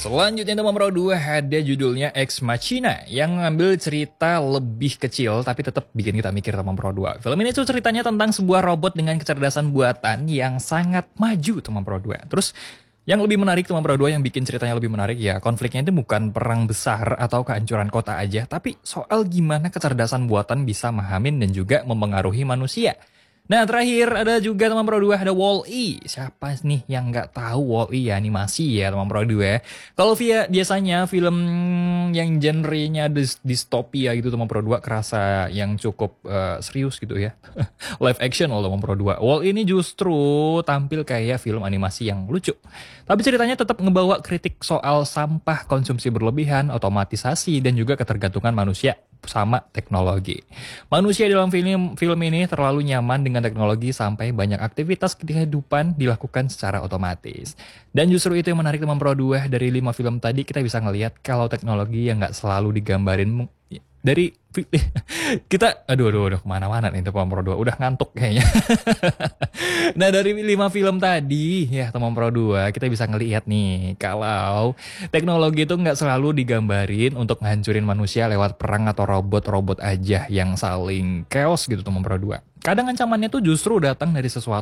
Selanjutnya Teman Pro 2 ada judulnya Ex Machina yang ngambil cerita lebih kecil tapi tetap bikin kita mikir Teman Pro 2. Film ini tuh ceritanya tentang sebuah robot dengan kecerdasan buatan yang sangat maju Teman Pro 2. Terus yang lebih menarik Teman Pro 2 yang bikin ceritanya lebih menarik ya konfliknya itu bukan perang besar atau kehancuran kota aja, tapi soal gimana kecerdasan buatan bisa memahamin dan juga mempengaruhi manusia. Nah terakhir ada juga Teman Pro 2 ada Wall-E. Siapa nih yang nggak tahu Wall-E ya, animasi ya Teman Pro 2. Kalau biasanya film yang genrenya distopia gitu Teman Pro 2 kerasa yang cukup serius gitu ya. Live action loh Teman Pro 2. Wall-E ini justru tampil kayak film animasi yang lucu. Tapi ceritanya tetap ngebawa kritik soal sampah, konsumsi berlebihan, otomatisasi, dan juga ketergantungan manusia sama teknologi. Manusia dalam film ini terlalu nyaman dengan teknologi sampai banyak aktivitas kehidupan dilakukan secara otomatis. Dan justru itu yang menarik Teman Pro 2 dari 5 film tadi, kita bisa ngelihat kalau teknologi yang nggak selalu digambarin dari kita aduh kemana-mana nih Teman Pro 2 udah ngantuk kayaknya. Nah dari 5 film tadi ya Teman Pro 2 kita bisa ngelihat nih kalau teknologi itu nggak selalu digambarin untuk ngancurin manusia lewat perang atau robot-robot aja yang saling chaos gitu Teman Pro 2. Kadang ancamannya tuh justru datang dari sesuatu